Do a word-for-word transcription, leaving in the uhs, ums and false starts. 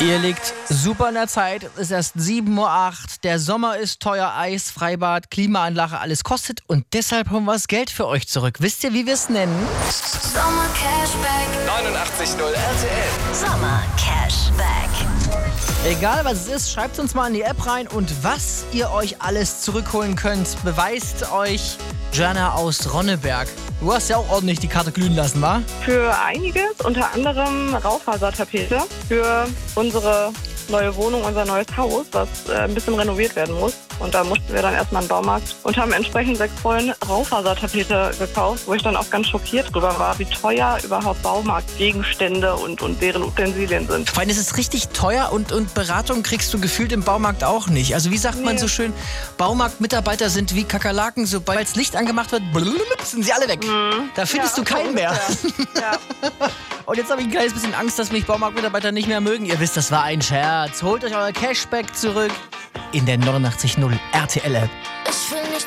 Ihr liegt super in der Zeit, es ist erst sieben Uhr acht, der Sommer ist teuer, Eis, Freibad, Klimaanlage, alles kostet und deshalb haben wir das Geld für euch zurück. Wisst ihr, wie wir es nennen? Sommer Cashback. neunundachtzig Komma null R T L. Sommer Cashback. Egal was es ist, schreibt uns mal in die App rein und was ihr euch alles zurückholen könnt, beweist euch Jana aus Ronneberg. Du hast ja auch ordentlich die Karte glühen lassen, wa? Für einiges, unter anderem Raufasertapete für unsere neue Wohnung, unser neues Haus, was äh, ein bisschen renoviert werden muss. Und da mussten wir dann erstmal in den Baumarkt und haben entsprechend sechs Rollen Raufasertapete gekauft, wo ich dann auch ganz schockiert drüber war, wie teuer überhaupt Baumarktgegenstände und, und deren Utensilien sind. Vor allem ist es richtig teuer und, und Beratung kriegst du gefühlt im Baumarkt auch nicht. Also wie sagt man Nee. so schön, Baumarktmitarbeiter sind wie Kakerlaken, sobald das Licht angemacht wird, blub, sind sie alle weg. Da findest Ja, du keinen so mehr. ungefähr. Ja. Und jetzt habe ich ein kleines bisschen Angst, dass mich Baumarktmitarbeiter nicht mehr mögen. Ihr wisst, das war ein Scherz. Holt euch euer Cashback zurück in der neunundachtzig Komma null R T L App. Ich will nicht